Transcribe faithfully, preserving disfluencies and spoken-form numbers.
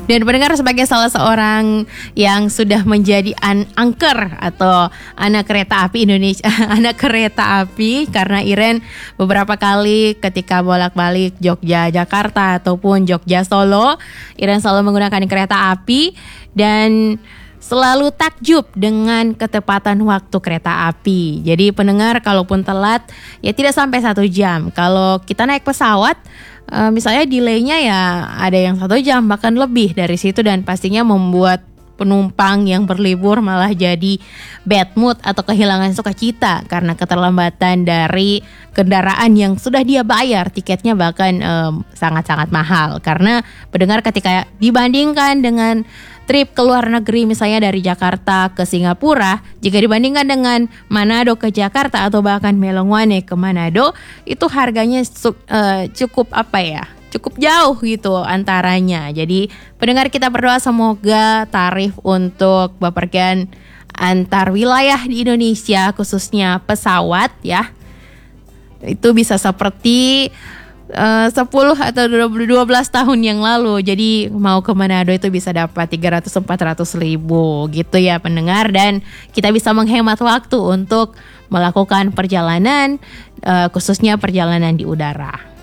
Dan pendengar, sebagai salah seorang yang sudah menjadi an- angker atau anak kereta api Indonesia, anak kereta api, karena Iren beberapa kali ketika bolak-balik Jogja Jakarta ataupun Jogja Solo, Iren selalu menggunakan kereta api dan selalu takjub dengan ketepatan waktu kereta api. Jadi pendengar, kalaupun telat ya tidak sampai satu jam. Kalau kita naik pesawat, Uh, misalnya delaynya ya ada yang satu jam bahkan lebih dari situ, dan pastinya membuat penumpang yang berlibur malah jadi bad mood atau kehilangan sukacita karena keterlambatan dari kendaraan yang sudah dia bayar tiketnya, bahkan um, sangat-sangat mahal. Karena pendengar, ketika dibandingkan dengan trip ke luar negeri misalnya dari Jakarta ke Singapura, jika dibandingkan dengan Manado ke Jakarta atau bahkan Melongwane ke Manado, itu harganya su- uh, cukup apa ya? Cukup jauh gitu antaranya. Jadi pendengar, kita berdoa semoga tarif untuk bepergian antar wilayah di Indonesia, khususnya pesawat ya, itu bisa seperti Uh, sepuluh atau dua belas tahun yang lalu. Jadi mau ke Manado itu bisa dapat tiga ratus sampai empat ratus ribu gitu ya pendengar. Dan kita bisa menghemat waktu untuk melakukan perjalanan, uh, khususnya perjalanan di udara.